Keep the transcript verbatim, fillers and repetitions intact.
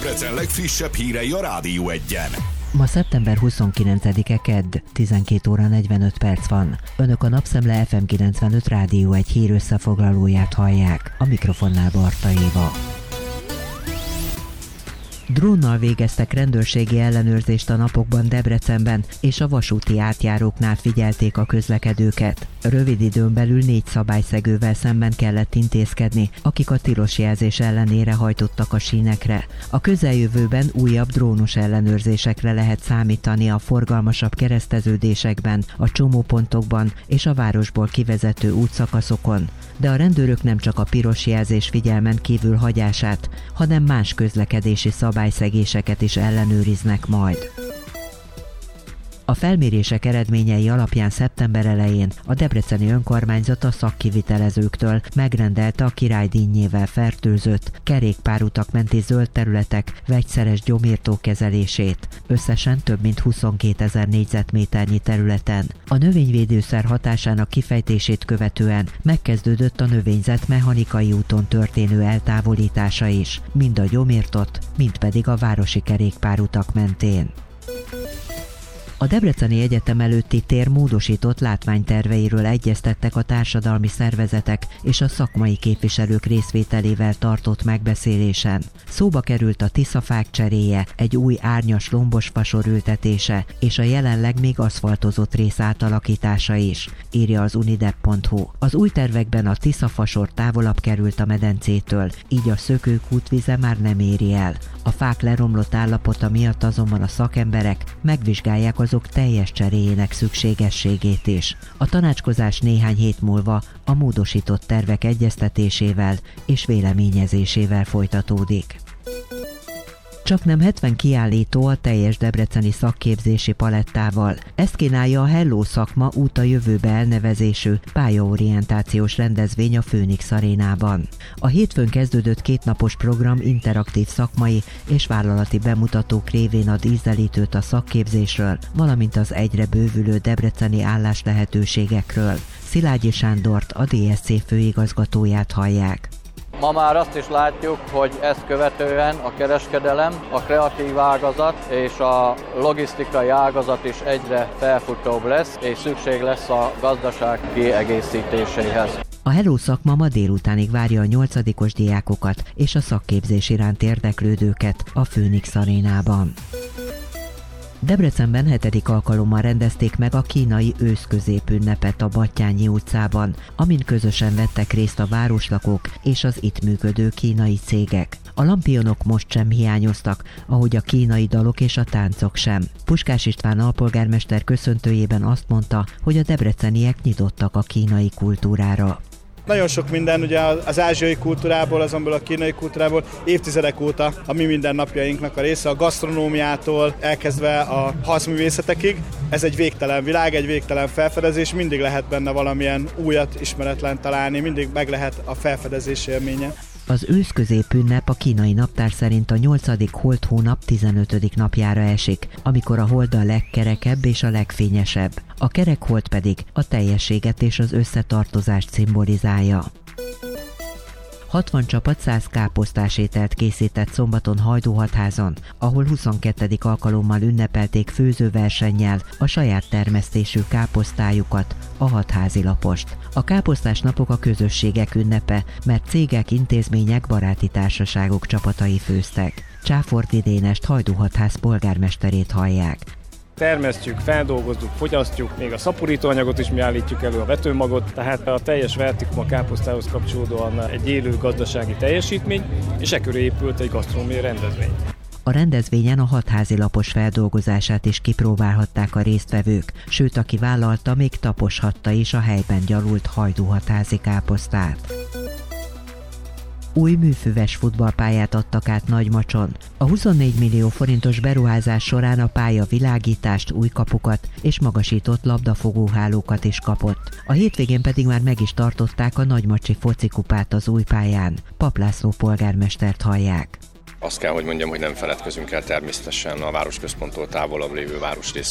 Debrecen legfrissebb hírei a Rádió Egyen. Ma szeptember huszonkilencedike kedd, tizenkét óra negyvenöt perc van. Önök a Napszemle ef em kilencvenöt Rádió egy hír összefoglalóját hallják. A mikrofonnál Barta Éva. Drónnal végeztek rendőrségi ellenőrzést a napokban Debrecenben, és a vasúti átjáróknál figyelték a közlekedőket. Rövid időn belül négy szabályszegővel szemben kellett intézkedni, akik a tilos jelzés ellenére hajtottak a sínekre. A közeljövőben újabb drónos ellenőrzésekre lehet számítani a forgalmasabb kereszteződésekben, a csomópontokban és a városból kivezető útszakaszokon. De a rendőrök nem csak a piros jelzés figyelmen kívül hagyását, hanem más közlekedési szabályszegéseket is ellenőriznek majd. A felmérések eredményei alapján szeptember elején a debreceni önkormányzat a szakkivitelezőktől megrendelte a királydínnnyével fertőzött, kerékpárutak menti zöld területek vegyszeres gyomírtó kezelését, összesen több mint huszonkétezer négyzetméternyi területen. A növényvédőszer hatásának kifejtését követően megkezdődött a növényzet mechanikai úton történő eltávolítása is, mind a gyomírtott, mind pedig a városi kerékpárutak mentén. A Debreceni Egyetem előtti tér módosított látványterveiről egyeztettek a társadalmi szervezetek és a szakmai képviselők részvételével tartott megbeszélésen. Szóba került a tiszafák cseréje, egy új árnyas lombos fasor ültetése és a jelenleg még aszfaltozott rész átalakítása is, írja az unidep pont hu. Az új tervekben a tiszafasor távolabb került a medencétől, így a szökők útvize már nem éri el. A fák leromlott állapota miatt azonban a szakemberek megvizsgálják azok teljes cseréjének szükségességét is. A tanácskozás néhány hét múlva a módosított tervek egyeztetésével és véleményezésével folytatódik. Csaknem hetven kiállító a teljes debreceni szakképzési palettával. Ezt kínálja a Hello szakma út a jövőbe elnevezésű pályaorientációs rendezvény a Phoenix Arénában. A hétfőn kezdődött kétnapos program interaktív szakmai és vállalati bemutatók révén ad ízelítőt a szakképzésről, valamint az egyre bővülő debreceni álláslehetőségekről. Szilágyi Sándort, a dé es cé főigazgatóját hallják. Ma már azt is látjuk, hogy ezt követően a kereskedelem, a kreatív ágazat és a logisztikai ágazat is egyre felfutóbb lesz, és szükség lesz a gazdaság kiegészítéséhez. A Hello szakma ma délutánig várja a nyolcadikos diákokat és a szakképzés iránt érdeklődőket a Phoenix Arénában. Debrecenben hetedik alkalommal rendezték meg a kínai őszközépünnepet a Battyányi utcában, amin közösen vettek részt a városlakók és az itt működő kínai cégek. A lampionok most sem hiányoztak, ahogy a kínai dalok és a táncok sem. Puskás István alpolgármester köszöntőjében azt mondta, hogy a debreceniek nyitottak a kínai kultúrára. Nagyon sok minden ugye az ázsiai kultúrából, azonból a kínai kultúrából évtizedek óta a mi mindennapjainknak a része, a gasztronómiától elkezdve a harcművészetekig. Ez egy végtelen világ, egy végtelen felfedezés, mindig lehet benne valamilyen újat, ismeretlen találni, mindig meg lehet a felfedezés élménye. Az őszközépünnep a kínai naptár szerint a nyolcadik holt hónap tizenötödik napjára esik, amikor a hold a legkerekebb és a legfényesebb. A kerek hold pedig a teljességet és az összetartozást szimbolizálja. hatvan csapat száz káposztásételt készített szombaton Hajdúhatházon, ahol huszonkettedik alkalommal ünnepelték főzőversennyel a saját termesztésű káposztájukat, a hatházi lapost. A káposztás napok a közösségek ünnepe, mert cégek, intézmények, baráti társaságok csapatai főztek. Csáfordi Dénest, Hajdúhatház polgármesterét hallják. Termesztjük, feldolgozzuk, fogyasztjuk, még a szaporítóanyagot is mi állítjuk elő, a vetőmagot, tehát a teljes vertikum a káposztához kapcsolódóan egy élő gazdasági teljesítmény, és e köré épült egy gasztronómiai rendezvény. A rendezvényen a hatházi lapos feldolgozását is kipróbálhatták a résztvevők, sőt, aki vállalta, még taposhatta is a helyben gyalult hajdúhatházi káposztát. Új műfüves futballpályát adtak át Nagymacson. A huszonnégy millió forintos beruházás során a pálya világítást, új kapukat és magasított labdafogóhálókat is kapott. A hétvégén pedig már meg is tartották a nagymacsi focikupát az új pályán. Pap László polgármestert hallják. Azt kell, hogy mondjam, hogy nem feledkezünk el természetesen a városközponttól távolabb lévő városrészek